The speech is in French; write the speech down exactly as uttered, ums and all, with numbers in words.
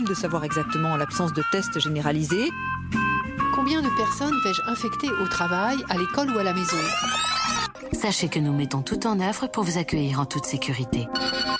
difficile de savoir exactement en l'absence de tests généralisés. Combien de personnes vais-je infecter au travail, à l'école ou à la maison ? Sachez que nous mettons tout en œuvre pour vous accueillir en toute sécurité.